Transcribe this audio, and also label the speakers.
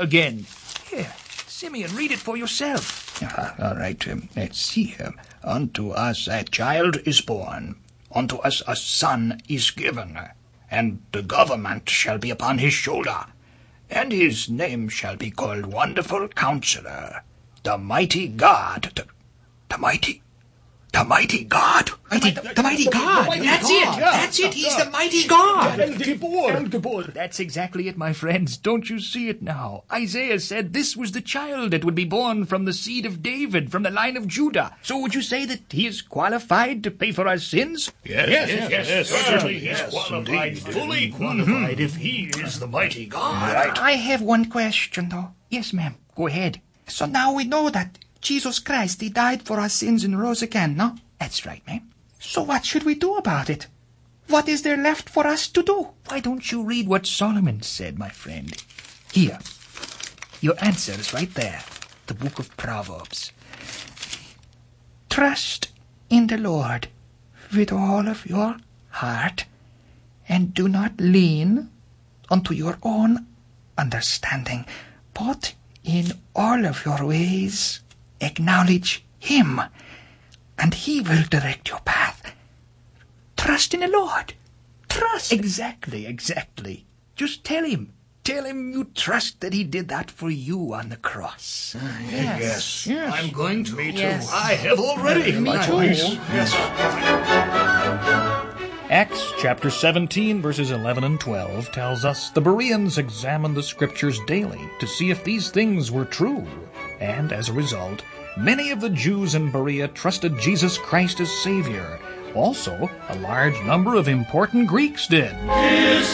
Speaker 1: again. Here, Simeon, read it for yourself.
Speaker 2: All right, let's see here. Unto us a child is born, unto us a son is given, and the government shall be upon his shoulder, and his name shall be called Wonderful Counselor, the Mighty God, the Mighty God.
Speaker 3: The mighty God. That's it. He's the mighty God.
Speaker 1: El Gibor. That's exactly it, my friends. Don't you see it now? Isaiah said this was the child that would be born from the seed of David, from the line of Judah. So would you say that he is qualified to pay for our sins?
Speaker 4: Yes, certainly. He's qualified, fully qualified, if he is the mighty God.
Speaker 2: Right.
Speaker 3: I have one question, though.
Speaker 1: Yes, ma'am. Go ahead.
Speaker 3: So now we know that Jesus Christ, he died for our sins and rose again, no?
Speaker 1: That's right, ma'am.
Speaker 3: So what should we do about it? What is there left for us to do?
Speaker 1: Why don't you read what Solomon said, my friend? Here. Your answer is right there. The book of Proverbs.
Speaker 3: Trust in the Lord with all of your heart, and do not lean unto your own understanding, but in all of your ways acknowledge him, and he will direct your path. Trust in the Lord. Trust.
Speaker 1: Exactly. Just tell him. Tell him you trust that he did that for you on the cross.
Speaker 4: Yes. I'm going to.
Speaker 5: Me too. Yes.
Speaker 4: I have already.
Speaker 5: Me too.
Speaker 4: Yes.
Speaker 6: Acts chapter 17, verses 11 and 12 tells us the Bereans examined the scriptures daily to see if these things were true. And as a result, many of the Jews in Berea trusted Jesus Christ as Savior. Also, a large number of important Greeks did.